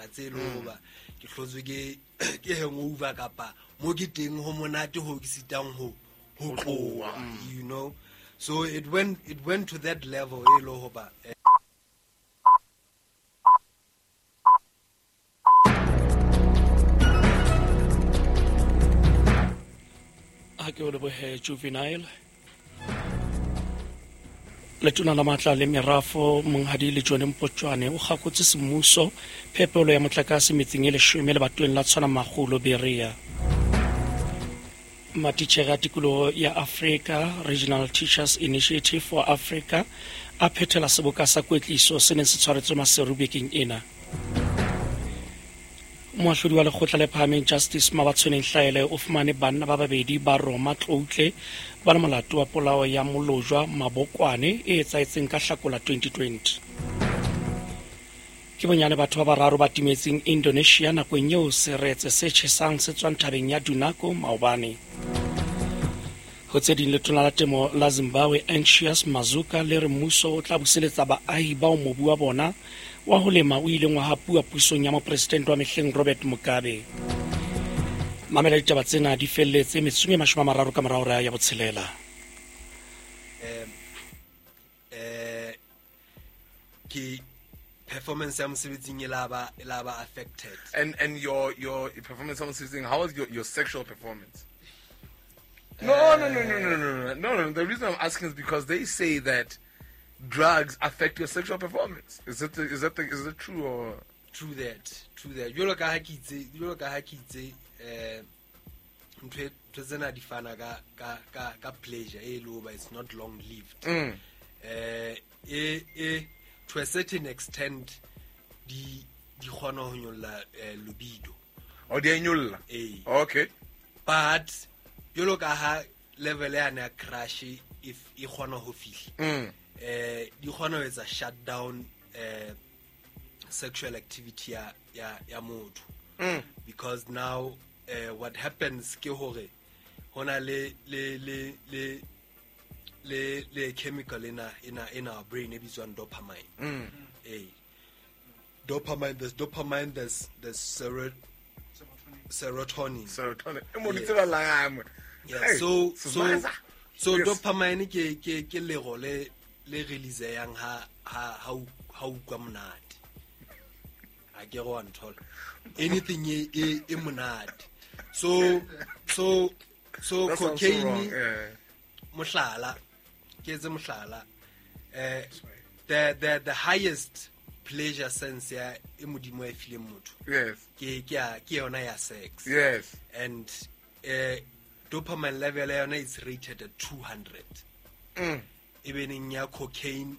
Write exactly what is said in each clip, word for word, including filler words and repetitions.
tse lo ba ke hlotse ke ke hangover kapa mo ke teng ho monate ho ke sitang ho ho tloa, you know. So it went it went to that level e lo ho ba ke o lebohe Juvenile letona la matla le merafo monghadi le John Mpotjwane o gakotse semmuso phepelo ya motlakase metseng e leshome le batweng la tshwana magolo Berea. Matitjhere a tikoloho ya Africa Regional Teachers Initiative for Africa a phethela seboka sa kwetliso se neng se tshwaretswe Maseru bekeng ena. Moahlodi wa lekgotla le phahameng Justice Mabatshweneng Hlaele o fumane banna ba babedi ba Roma Tloutle ba le molato wa polao ya molojwa Mabokwane e etsaetseng ka Hlakola twenty twenty. Ke bonyane batho ba bararo ba timetseng Indonesia nakong eo seretse se tjhesang se tswang thabeng ya Dunako maobane. Ho tse ding letona la temo la Zimbabwe Anxious Mazuka le re mmuso o tla buseletsa baahi ba mobu wa bona wa ho lema o ileng wa hapua pusong ya mopresidente wa mehleng Robert Mugabe. Mamela ditaba tsena di felletse metsumi e mashome a mararo ka morao ya botshelela. um eh ke performance ya mosebetsing e la ba e la ba affected. And and your your performance on something, how was your, your sexual performance? No, uh, no, no, no, no, no, no, no, no. The reason I'm asking is because they say that drugs affect your sexual performance. Is it is that is it true or true that true that you look at kitse you look at kitse eh ntwe tsena di fana ka ka ka ka pleasure e lo ba it's not long lived. Mm. eh e e to a certain extent di di khona ho nyolla libido or di nyolla eh okay but you look at level ya na crash if e khona ho fihla mm eh di khona ho etsa shut down eh sexual activity ya ya ya motho mm. because now uh, what happens ke hore hona le le le le le le chemical in a in a in our brain e bitswang dopamine. Mm. eh dopamine there's dopamine there's there's sero, serotonin serotonin yes. Yeah, hey, so so so yes. Dopamine ke ke ke le go le le release yang ha ha ha ha ukwa monate a ke go nthola anything e e e monate so so so that cocaine so yeah. mohlala ke tse mohlala eh the the the highest pleasure sense ya e modimo e file motho yes ke ke ke yona ya sex yes and eh dopamine level yona is rated at two hundred. mm. Even ya cocaine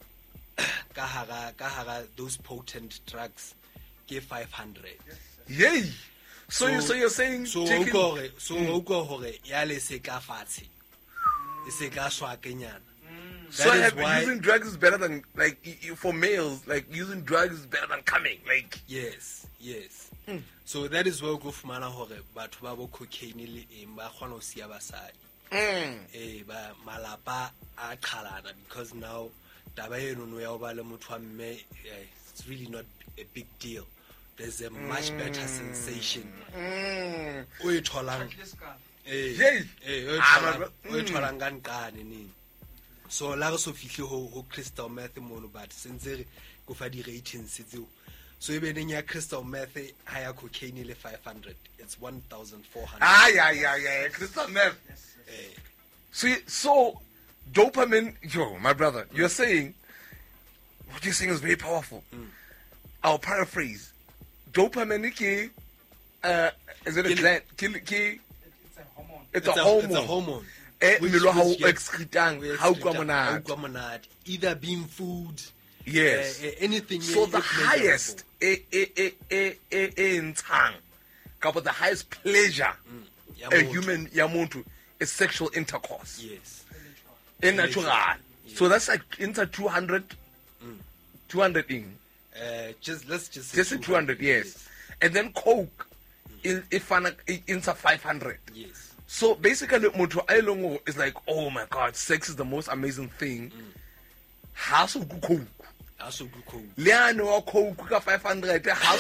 ka hara ka hara those potent drugs ke five hundred. Yay. So, so you so you're saying so taking... go so mm. go hore ya le se ka fatshe e se ka swa kenyana. So have, why, using drugs is better than like for males, like using drugs is better than coming, like yes, yes. Mm. So that is where go fumana hore batho ba bo cocaine le eng ba khona ho sia basadi. Mm. Eh ba malapa a qhalana because now taba eno no ya ba le motho wa mme it's really not a big deal. There's a much mm. better sensation. Mm. O e tholang eh hey eh o e tholang o e tholang ka nkane ni. So la go so fihle ho ho crystal meth mono but since go fa di ratings tseo so even in your crystal meth higher cocaine le five hundred it's one thousand four hundred. Ah yeah yeah yeah crystal meth. Yes. Eh. So so dopamine, yo my brother, you're saying what you're saying is very powerful. Mm. I'll paraphrase. Dopamine ke uh is it a gland? Ki, ki, it's a hormone. It's, it's a, a hormone. It's a hormone. Eh, which, which, how excretan, how how either being food, yes, uh, uh, anything. So the highest, eh, eh, eh, eh, eh, eh, in tongue, but the highest pleasure mm. a human yamuntu is sexual intercourse. Yes, in natural. Yes. So that's like into two hundred, mm. two hundred in. Uh, just let's just just two hundred, yes. yes, and then coke, mm. if into five hundred, yes. So basically, Moto Ailongo is like, oh my God, sex is the most amazing thing. House of Coke. House of Coke. Leano Coke five hundred.